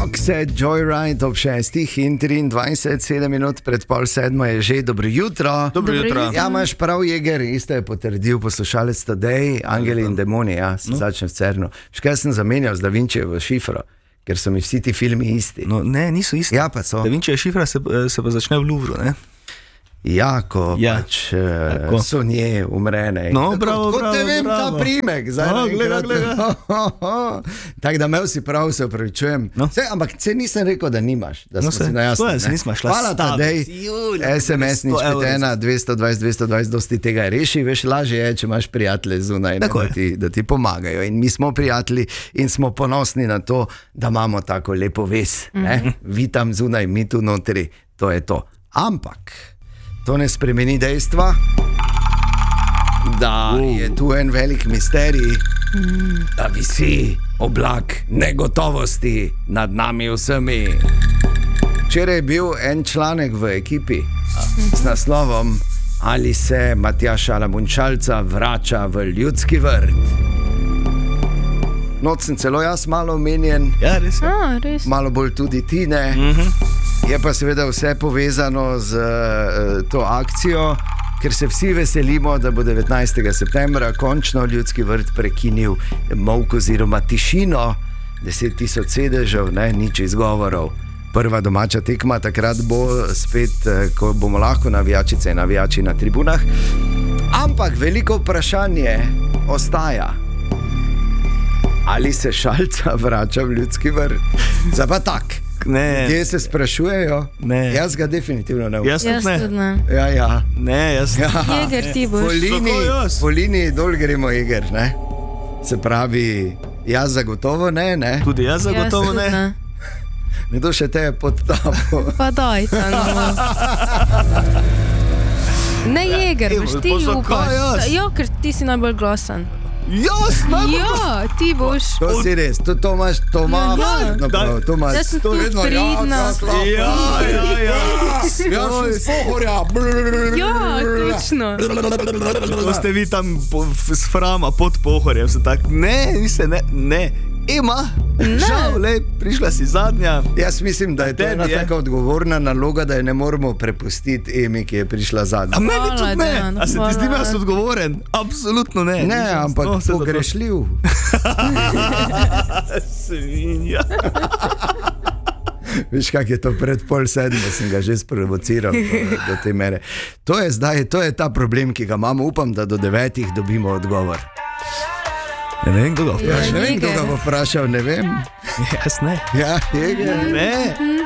Roxette, Joyride ob 6 in 23, 7 minut pred pol 7 je že. Dobro jutro. Dobro jutro. Ja, imaš prav, Jeger, isto je potrdil poslušalec Tadej, Angeli in demoni, ja, se začne v Cernu. Škaj sem zamenjal z Da Vincijevo šifro, ker so mi vsi ti filmi isti. No, ne, niso isti. Ja, pa so. Da Vinčija šifra se pa začne v Louvru, ne? Ja, ko Ja. pač so nje umrene. No, bravo, Kot te vem, ta bravo. primek. Tako da imel si prav, se upravičujem. No. Ampak nisem rekel, da nimaš. Da No, smo si na jasno. to je, se nismo šla Hvala, staviti. Tadej. Julj, SMS nič 100 evrov. 5 220 dosti tega reši. Veš, lažje je, če imaš prijatelje zunaj, Tako ne, da ti pomagajo. In mi smo prijatelji in smo ponosni na to, da imamo tako lepo vez. Vi tam zunaj, mi tu notri. To je to. Ampak to ne spremeni dejstva, da je tu en velik misterij, da visi oblak negotovosti nad nami vsemi. Včeraj je bil en članek v ekipi s naslovom Ali se Matjaša Alamunčalca vrača v Ljudski vrt. Noč sem celo jaz malo omenjen, Ja, res je. Res. malo bolj tudi ti ne. Je pa seveda vse povezano z to akcijo, ker se vsi veselimo, da bo 19. septembra končno Ljudski vrt prekinil molk oziroma tišino, 10.000 sedežev, ne, nič izgovorov. Prva domača tekma takrat bo spet, ko bomo lahko navijačice in navijači na tribunah. Ampak veliko vprašanje ostaja. Ali se Šalca vrača v Ljudski vrt? Zdaj pa tak. Ne, Ljudje se sprašujejo, Ne. jaz ga definitivno ne jaz Jaz tudi tudi ne. ne. Ja. Ne, jaz Ja. Jeger, ti boš. Tako jaz. Po liniji dol gremo, Jeger, ne? Se pravi, jaz zagotovo ne. Tudi jaz zagotovo Jaz tudi ne. Kdo še te je pod tabo? Pa daj, no. Ne, Jeger, Evo, boš ti pa zakaj upaš. jaz? Ja, ker ti si najbolj glasen. Jaz Ja, ti boš. To si res, to imaš, to imaš. Ja. No, prav, to imaš. Jaz sem To tu vedno, pridna. Ja. Jaz sem iz Pohorja. Ja, točno. Ko ste vi tam s Frama pod Pohorjem, se tak, ne. Ema, žal, lej, prišla si zadnja. Jaz mislim, da je to Tebi ena je. taka odgovorna naloga, da je ne moramo prepustiti Emi, ki je prišla zadnja. A meni Hvala, tudi ne. Dejan, A se ti hvala. zdi, da jaz odgovoren? Absolutno ne. Ne, Nisem ampak sploh se pogrešljiv. Svinja. Veš, kak je to pred pol 7, sem ga že sprovociral do te mere. To je zdaj, to je ta problem, ki ga imamo. Upam, da do 9 dobimo odgovor. Ja, ne vem, kdo ga Ja, vpraša. ne vem, kdo ga bo vprašal, ne vem. Jaz ne. Ja, Jeger. Ne.